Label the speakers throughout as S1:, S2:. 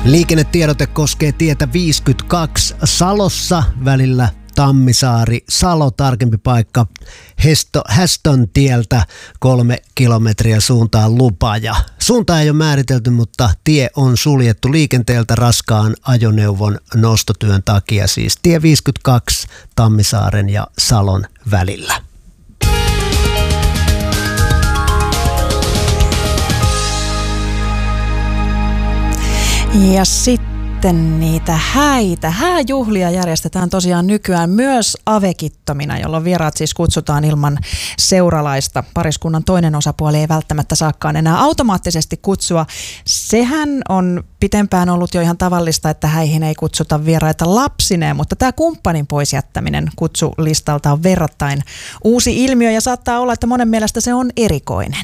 S1: Liikennetiedote koskee tietä 52 Salossa välillä Tammisaari-Salo, tarkempi paikka Hästön tieltä 3 kilometriä suuntaan Lupaja. Suunta ei ole määritelty, mutta tie on suljettu liikenteeltä raskaan ajoneuvon nostotyön takia, siis tie 52 Tammisaaren ja Salon välillä.
S2: Ja sitten niitä hääjuhlia järjestetään tosiaan nykyään myös avekittomina, jolloin vieraat siis kutsutaan ilman seuralaista. Pariskunnan toinen osapuoli ei välttämättä saakaan enää automaattisesti kutsua. Sehän on pitempään ollut jo ihan tavallista, että häihin ei kutsuta vieraita lapsineen, mutta tämä kumppanin pois jättäminen kutsulistalta on verrattain uusi ilmiö ja saattaa olla, että monen mielestä se on erikoinen.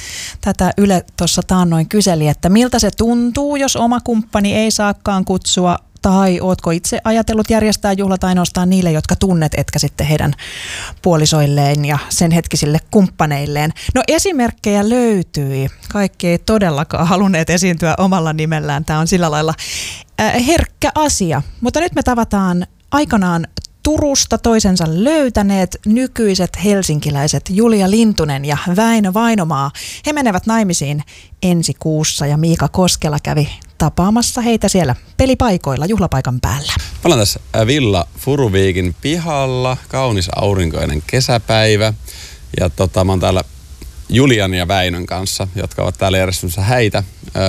S2: Tätä Yle tuossa taannoin kyseli, että miltä se tuntuu, jos oma kumppani ei saakaan kutsua, tai ootko itse ajatellut järjestää juhlat ainoastaan niille, jotka tunnet, etkä sitten heidän puolisoilleen ja sen hetkisille kumppaneilleen. No esimerkkejä löytyi. Kaikki ei todellakaan halunneet esiintyä omalla nimellään. Tämä on sillä lailla herkkä asia. Mutta nyt me tavataan aikanaan Turusta toisensa löytäneet nykyiset helsinkiläiset Julia Lintunen ja Väinö Vainomaa. He menevät naimisiin ensi kuussa ja Miika Koskela kävi tapaamassa heitä siellä pelipaikoilla juhlapaikan päällä.
S3: Ollaan tässä Villa Furuviikin pihalla, kaunis aurinkoinen kesäpäivä ja mä oon täällä Julian ja Väinön kanssa, jotka ovat täällä järjestämässä häitä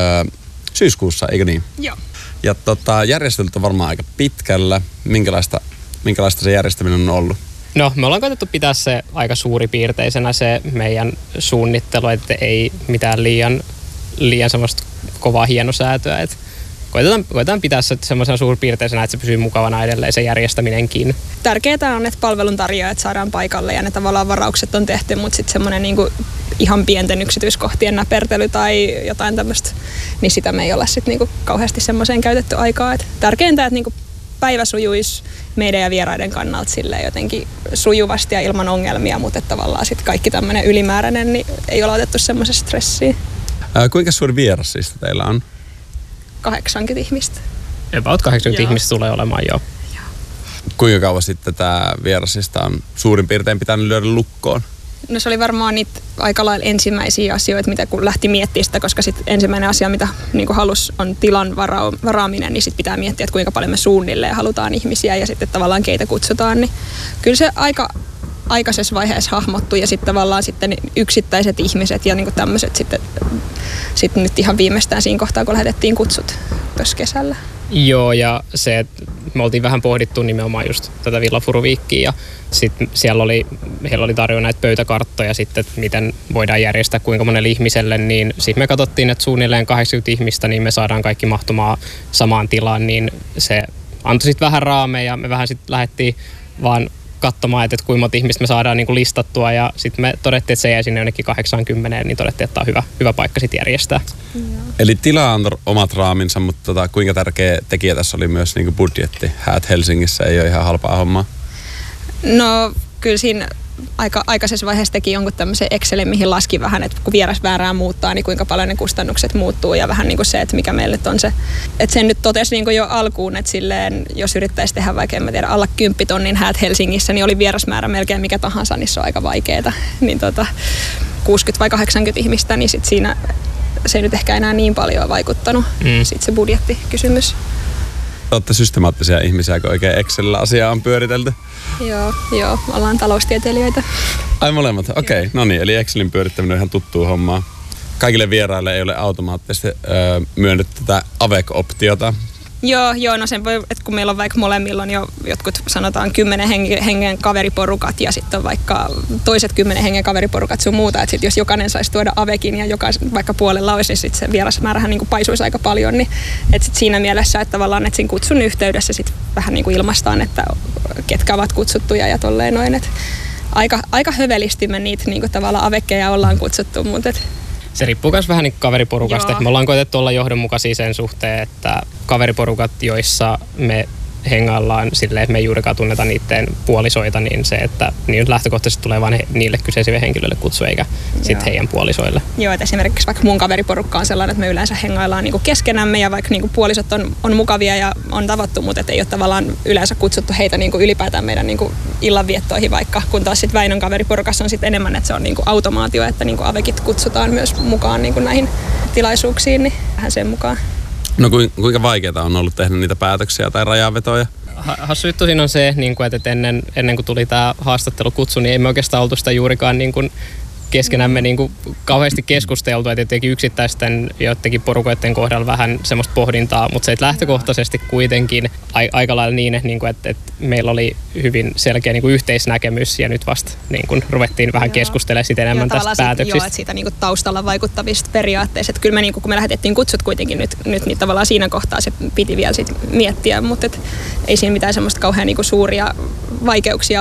S3: syyskuussa, eikö niin?
S4: Joo.
S3: Ja järjestelyt on varmaan aika pitkällä. Minkälaista se järjestäminen on ollut?
S4: No, me ollaan koetettu pitää se aika suuripiirteisenä se meidän suunnittelu, että ei mitään liian semmoista kovaa hienosäätöä. Et koetetaan pitää se semmoisena suurpiirteisenä, että se pysyy mukavana edelleen se järjestäminenkin.
S5: Tärkeää on, että palveluntarjoajat saadaan paikalle ja ne tavallaan varaukset on tehty, mutta sitten semmoinen niinku ihan pienten yksityiskohtien näpertely tai jotain tämmöistä, niin sitä me ei olla sitten niinku kauheasti semmoiseen käytetty aikaa. Et tärkeintä, että niinku päivä sujuisi meidän ja vieraiden kannalta silleen jotenkin sujuvasti ja ilman ongelmia, mutta tavallaan sitten kaikki tämmöinen ylimääräinen, niin ei ole otettu semmoisesta stressiä.
S3: Kuinka suuri vieraslista teillä on?
S5: 80 ihmistä.
S4: About 80 ihmistä tulee olemaan jo.
S3: Kuinka kauan sitten tämä vieraslista on suurin piirtein pitänyt lyödä lukkoon?
S5: No se oli varmaan niitä aika lailla ensimmäisiä asioita, mitä kun lähti miettimään sitä, koska sit ensimmäinen asia, mitä niin halusi, on tilan varaaminen, niin sitten pitää miettiä, että kuinka paljon me suunnilleen halutaan ihmisiä ja sitten tavallaan keitä kutsutaan. Niin kyllä se aika aikaisessa vaiheessa hahmottui ja sitten tavallaan sitten yksittäiset ihmiset ja niin tämmöiset sitten nyt ihan viimeistään siinä kohtaa, kun lähetettiin kutsut tuossa kesällä.
S4: Joo, ja se, että me oltiin vähän pohdittu nimenomaan just tätä Villa Furuviikkiä ja sitten heillä oli tarjolla näitä pöytäkarttoja sitten, että miten voidaan järjestää kuinka monelle ihmiselle, niin sitten me katsottiin, että suunnilleen 80 ihmistä, niin me saadaan kaikki mahtumaan samaan tilaan, niin se antoi sitten vähän raameja ja me vähän sitten lähdettiin vaan katsomaan, että kuinka monta ihmistä me saadaan niin kuin listattua ja sitten me todettiin, että se jäi sinne jonnekin 80, niin todettiin, että tämä on hyvä paikka sitten järjestää.
S3: Eli tila on omat raaminsa, mutta kuinka tärkeä tekijä tässä oli myös niin kuin budjetti? Häät Helsingissä ei ole ihan halpaa hommaa.
S5: No kyllä siinä aika aikaisessa vaiheessa teki jonkun tämmöisen Excelin, mihin laski vähän, että kun vierasmäärää muuttaa, niin kuinka paljon ne kustannukset muuttuu ja vähän niin kuin se, että mikä meille on se. Että sen nyt totesi niin kuin jo alkuun, että silleen, jos yrittäisi tehdä vaikka, en mä tiedä, alla 10 tonnin häät Helsingissä, niin oli vierasmäärä melkein mikä tahansa, niin se on aika vaikeeta. Niin 60 vai 80 ihmistä, niin sit siinä se ei nyt ehkä enää niin paljon vaikuttanut, sitten se budjettikysymys.
S3: Olette systemaattisia ihmisiä, kun oikein Excelillä asiaa on pyöritelty.
S5: Joo, ollaan taloustieteilijöitä.
S3: Ai molemmat, okei. No niin, eli Excelin pyörittäminen on ihan tuttua hommaa. Kaikille vieraille ei ole automaattisesti myönnetty tätä AVEC-optiota.
S5: Joo, no sen voi, että kun meillä on vaikka molemmilla on jo jotkut sanotaan 10 hengen kaveriporukat ja sitten on vaikka toiset 10 hengen kaveriporukat sun muuta, että sitten jos jokainen saisi tuoda AVECin ja vaikka puolella olisi, niin sitten se vierasmäärähän niin kuin paisuisi aika paljon, niin että sit siinä mielessä, että tavallaan että siinä kutsun yhteydessä sitten vähän niin kuin ilmaistaan, että ketkä ovat kutsuttuja ja tolleen noin, että aika hövelisti me niitä niin kuin tavallaan AVECkeja ollaan kutsuttu, mutta
S4: se riippuu myös vähän niin kaveriporukasta. Me ollaan koetettu olla johdonmukaisia sen suhteen, että kaveriporukat, joissa me hengaillaan silleen, että me ei juurikaan tunneta niiden puolisoita, niin se, että niin lähtökohtaisesti tulee vain niille kyseisille henkilöille kutsu, eikä sitten heidän puolisoille.
S5: Joo, että esimerkiksi vaikka mun kaveriporukka on sellainen, että me yleensä hengaillaan niinku keskenämme ja vaikka niinku puolisot on mukavia ja on tavattu, mutta ei ole tavallaan yleensä kutsuttu heitä niinku ylipäätään meidän niinku illanviettoihin vaikka, kun taas sitten Väinön kaveriporukassa on sitten enemmän, että se on niinku automaatio, että niinku avekit kutsutaan myös mukaan niinku näihin tilaisuuksiin, niin vähän sen mukaan.
S3: No kuinka vaikeaa on ollut tehdä niitä päätöksiä tai rajanvetoja?
S4: Hassu juttu siinä on se, että ennen kuin tuli tämä haastattelukutsu, niin ei me oikeastaan oltu sitä juurikaan keskenämme kauheasti keskusteltu, että jotenkin yksittäisten joidenkin porukoiden kohdalla vähän semmoista pohdintaa, mutta se että lähtökohtaisesti kuitenkin aika lailla niin, että meillä oli hyvin selkeä yhteisnäkemys ja nyt vasta ruvettiin vähän keskustelemaan sit enemmän tästä päätöksistä.
S5: Joo, että siitä taustalla vaikuttavista periaatteista. Että kyllä me kun me lähetettiin kutsut kuitenkin nyt niin tavallaan siinä kohtaa se piti vielä sit miettiä, mutta ei siinä mitään semmoista kauhean suuria vaikeuksia